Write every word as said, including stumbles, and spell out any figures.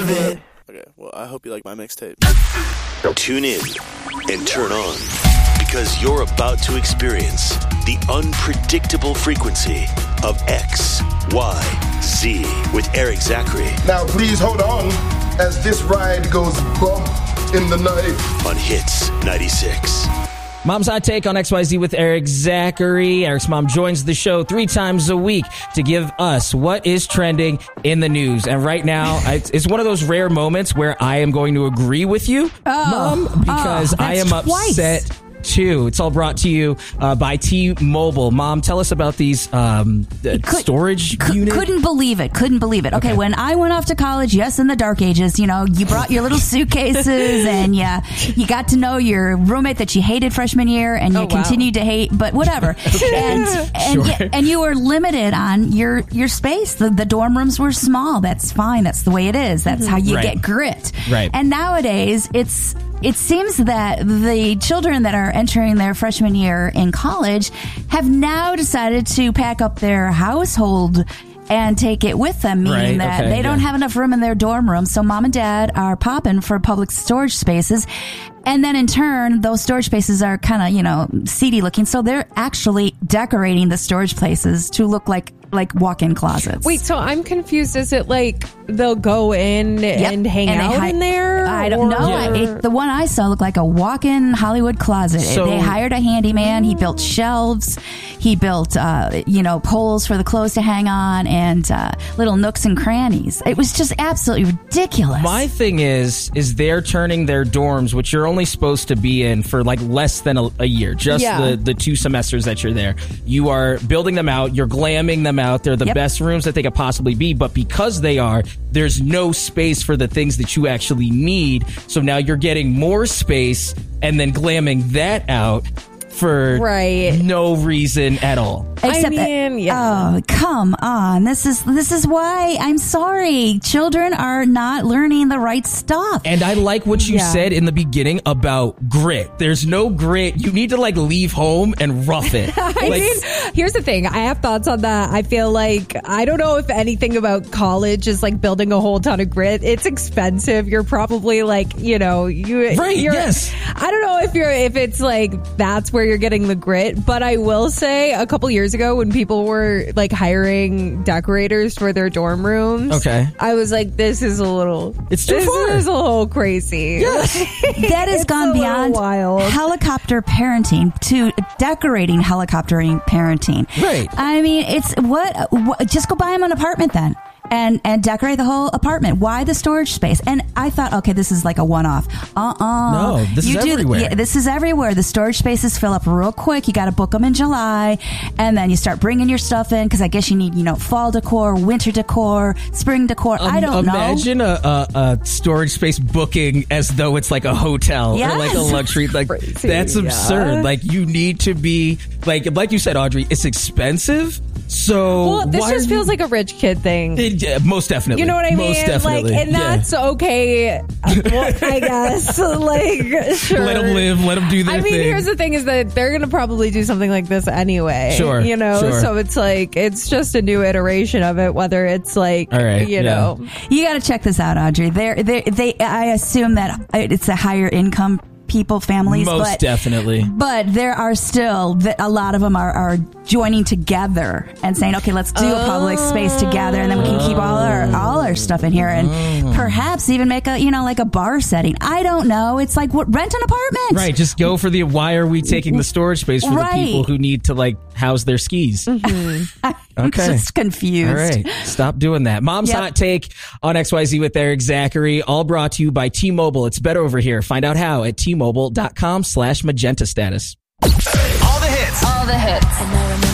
of it. Okay, well, I hope you like my mixtape. Tune in and turn on, because you're about to experience the unpredictable frequency of X Y Z with Eric Zachary. Now please hold on as this ride goes bump in the night. On Hits ninety-six. Mom's Hot Take on X Y Z with Eric Zachary. Eric's mom joins the show three times a week to give us what is trending in the news. And right now, it's one of those rare moments where I am going to agree with you, oh, Mom, because oh, I am twice. upset too. It's all brought to you uh, by T-Mobile. Mom, tell us about these um, uh, Could, storage c- units. Couldn't believe it. Couldn't believe it. Okay, Okay. when I went off to college, yes, in the dark ages, you know, you brought your little suitcases and yeah, you got to know your roommate that you hated freshman year and you Oh, wow. continued to hate, but whatever. And and, Sure. yeah, and you were limited on your your space. The, the dorm rooms were small. That's fine. That's the way it is. That's how you Right. get grit. Right. And nowadays, it's it seems that the children that are entering their freshman year in college have now decided to pack up their household and take it with them, meaning Right, that okay, they don't yeah. have enough room in their dorm room. So mom and dad are popping for public storage spaces. And then in turn, those storage spaces are kind of, you know, seedy looking. So they're actually decorating the storage places to look like like walk-in closets. Wait, so I'm confused. Is it like they'll go in Yep. and hang And they out hi- in there? I don't know. Yeah. I, it, the one I saw looked like a walk-in Hollywood closet. So- They hired a handyman. He built shelves. He built, uh, you know, poles for the clothes to hang on and uh, little nooks and crannies. It was just absolutely ridiculous. My thing is, is they're turning their dorms, which you're only supposed to be in for like less than a, a year, just Yeah. the, the two semesters that you're there. You are building them out. You're glamming them out. They're the Yep. best rooms that they could possibly be. But because they are, there's no space for the things that you actually need. So now you're getting more space and then glamming that out for Right. no reason at all. Except I mean, that, yeah. oh, come on. This is this is why I'm sorry. Children are not learning the right stuff. And I like what you Yeah. said in the beginning about grit. There's no grit. You need to like leave home and rough it. I Like, mean, here's the thing. I have thoughts on that. I feel like I don't know if anything about college is like building a whole ton of grit. It's expensive. You're probably like, you know, you Right, You're, yes. I don't know if you're if it's like that's where you're getting the grit. But I will say, a couple years ago, when people were like hiring decorators for their dorm rooms, Okay. I was like, this is a little. It's too this far. is a little crazy. That has It's gone a little beyond wild. helicopter parenting to decorating helicoptering parenting. Right. I mean, it's what, what just go buy them an apartment then. And and decorate the whole apartment. Why the storage space? And I thought, okay, this is like a one-off. Uh-uh. No, this is everywhere. Yeah, this is everywhere. The storage spaces fill up real quick. You got to book them in July, and then you start bringing your stuff in because I guess you need, you know, fall decor, winter decor, spring decor. I don't know. Imagine a, a, a storage space booking as though it's like a hotel Yes. or like a luxury. Like Crazy, that's yeah. absurd. Like you need to be like like you said, Audrey. It's expensive. So Well, this why just are feels you- like a rich kid thing. It- yeah, most definitely. You know what I mean? Most definitely. Like, and Yeah. that's okay. Well, I guess. Like, sure. Let them live. Let them do their I mean, thing. here's the thing: is that they're going to probably do something like this anyway. Sure, You know, sure. so it's like it's just a new iteration of it. Whether it's like, All right, you yeah. know, You got to check this out, Audrey. They're, they're, they, I assume that it's a higher income people, families, most but definitely. but there are still a lot of them are, are joining together and saying, okay, let's do a public space together, and then we can keep all our all our stuff in here, and perhaps even make a, you know, like a bar setting. I don't know. It's like what, rent an apartment, Right, just go for the why are we taking the storage space for Right. the people who need to like house their skis. I'm Okay. just confused. All right, stop doing that. Mom's Yep. Hot Take on X Y Z with Eric Zachary, all brought to you by T-Mobile. It's better over here. Find out how at T Mobile dot com slash magenta status. All the hits. All the hits.